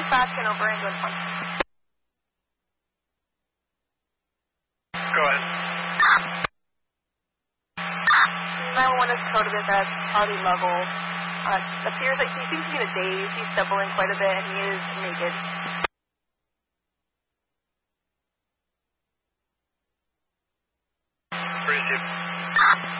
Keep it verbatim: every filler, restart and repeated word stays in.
Baskin over England one. Go ahead. nine one one is coded as at party level. Uh, appears like he seems to be in a daze. He's stumbling quite a bit, and he is naked. Appreciate it.